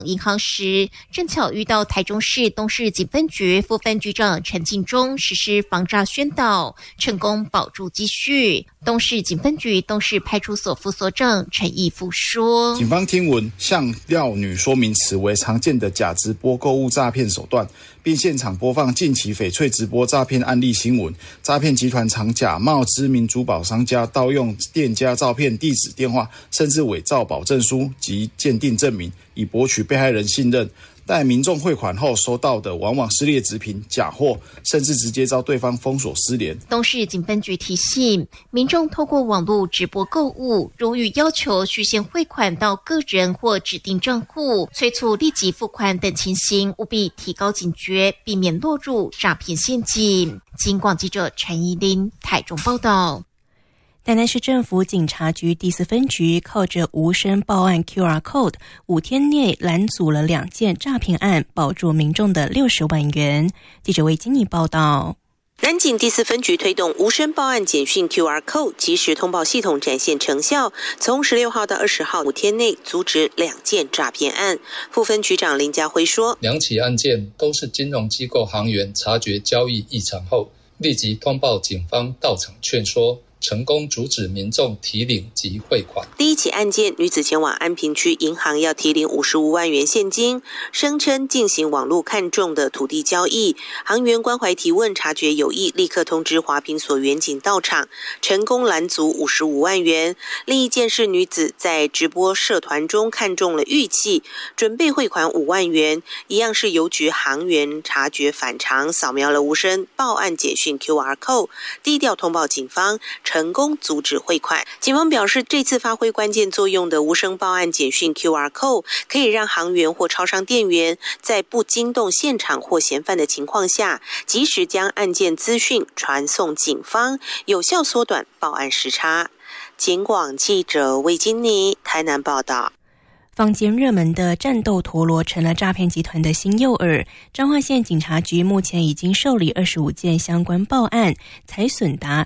银行时，正巧遇到台中市东势警分局副分局长陈进忠实施防诈宣导，成功保住积蓄。东势警分局东势派出所副所长陈义富说： 警方听闻向料女说明此为常见的假直播购物诈骗手段，并现场播放近期翡翠直播诈骗案例新闻。诈骗集团常假冒知名珠宝商家，盗用店家照片、地址、电话，甚至伪造保证书及鉴定证明，以博取被害人信任。待民众汇款后收到的往往是劣质品、假货，甚至直接遭对方封锁失联。 东势警分局提醒民众，透过网络直播购物，如遇要求需先汇款到个人或指定账户，催促立即付款等情形，务必提高警觉，避免落入诈骗陷阱。警广记者陈怡琳台中报道。 台南市政府警察局第4分局靠着无声报案 QR Code， 5天内拦阻了2件诈骗案，保住民众的60万元。记者魏金妮报道。 南警第4分局推动无声报案简讯 QR Code 即时通报系统展现成效，从16号到20号5天内阻止2件诈骗案。副分局长林家辉说 ，2起案件都是金融机构行员察觉交易异常后，立即通报警方到场劝说，成功阻止民众提领及汇款。 第1起案件，女子前往安平区银行要提领55万元现金，声称进行网络看中的土地交易，行员关怀提问，察觉有异，立刻通知华平所员警到场，成功拦阻55万元。另一件是女子在直播社团中看中了玉器，准备汇款5万元，一样是邮局行员察觉反常，扫描了无声报案简讯 QR Code， 低调通报警方，成功阻止汇款。警方表示，这次发挥关键作用的无声报案简讯 QR Code 可以让行员或超商店员在不惊动现场或嫌犯的情况下，及时将案件资讯传送警方，有效缩短报案时差。警广记者魏金妮台南报道。 坊间热门的战斗陀螺成了诈骗集团的新诱饵。彰化县警察局目前已经受理25件相关报案，财损达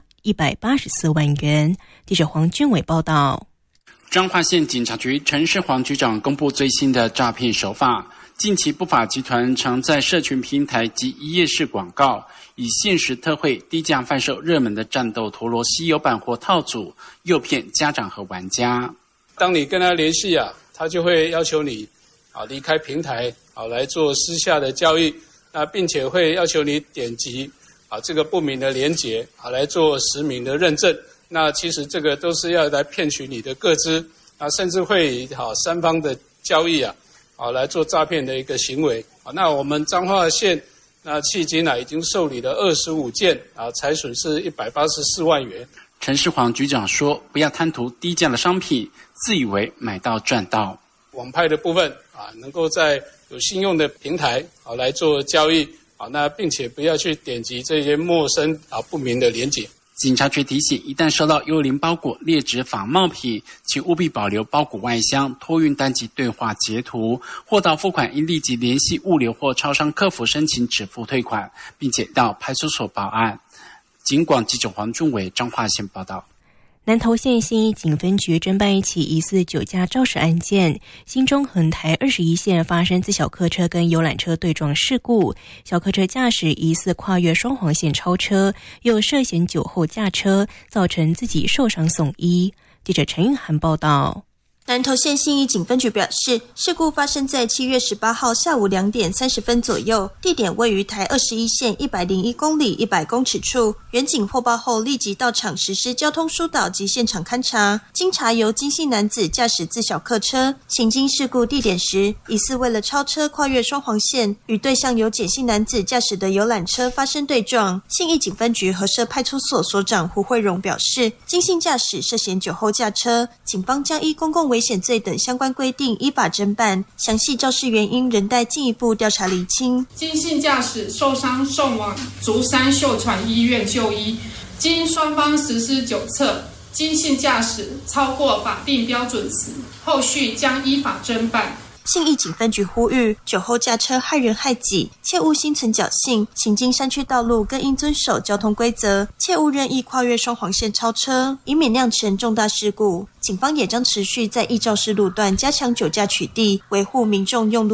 184万元。记者黄俊伟报道。 彰化县警察局陈世煌局长公布最新的诈骗手法。近期不法集团常在社群平台及一页式广告，以限时特惠低价贩售热门的战斗陀螺稀有版或套组，诱骗家长和玩家。 当你跟他联系他就会要求你离开平台来做私下的交易，并且会要求你点击这个不明的连结来做实名的认证。那其实这个都是要来骗取你的个资甚至会以3方的交易来做诈骗的一个行为。那我们彰化县迄今已经受理了25件财损是184万元。 陈世煌局长说，不要贪图低价的商品，自以为买到赚到。 网拍的部分能够在有信用的平台来做交易那并且不要去点击这些陌生不明的连结。 警察局提醒，一旦收到幽灵包裹、劣质仿冒品，请务必保留包裹外箱、托运单及对话截图，货到付款应立即联系物流或超商客服申请止付退款，并且到派出所报案。警广记者黄俊伟彰化县报道。 南投县信义警分局侦办一起疑似酒驾肇事案件，新中横台21线发生自小客车跟游览车对撞事故，小客车驾驶疑似跨越双黄线超车，又涉嫌酒后驾车，造成自己受伤送医。记者陈韵涵报道。 南投县信义警分局表示，事故发生在7月18号下午2点30分左右，地点位于台21线101公里100公尺处。员警获报后立即到场实施交通疏导及现场勘查，经查由金姓男子驾驶自小客车行经事故地点时，疑似为了超车跨越双黄线，与对向由简姓男子驾驶的游览车发生对撞。信义警分局和社派出所所长胡慧荣表示，金姓驾驶涉嫌酒后驾车，警方将依公共危险罪等相关规定依法侦办，详细肇事原因仍待进一步调查厘清。 金姓驾驶受伤送往竹山秀传医院就医，经双方实施酒测，金姓驾驶超过法定标准值，后续将依法侦办。 信义警分局呼吁，酒后驾车害人害己，切勿心存侥幸，行经山区道路更应遵守交通规则，切勿任意跨越双黄线超车，以免酿成重大事故。警方也将持续在依肇事路段加强酒驾取缔，维护民众用路